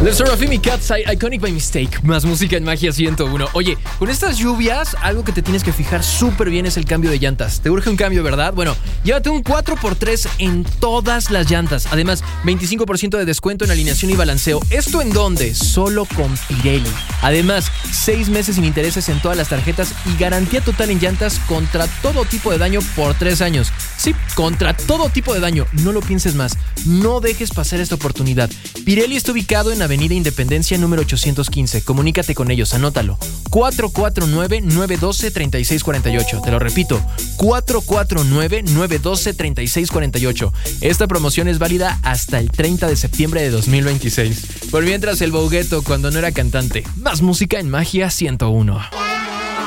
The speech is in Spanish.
The Seraphim y Cats, Iconic by Mistake. Más música en Magia 101. Oye, con estas lluvias, algo que te tienes que fijar súper bien es el cambio de llantas. ¿Te urge un cambio, verdad? Bueno, llévate un 4x3 en todas las llantas. Además, 25% de descuento en alineación y balanceo. ¿Esto en dónde? Solo con Pirelli. Además, 6 meses sin intereses en todas las tarjetas y garantía total en llantas contra todo tipo de daño por 3 años. Sí, contra todo tipo de daño. No lo pienses más. No dejes pasar esta oportunidad. Pirelli está ubicado en Avenida Independencia número 815. Comunícate con ellos, anótalo. 449-912-3648. Te lo repito, 449-912-3648. Esta promoción es válida hasta el 30 de septiembre de 2026. Por mientras, el Bogueto, cuando no era cantante. Más música en Magia 101.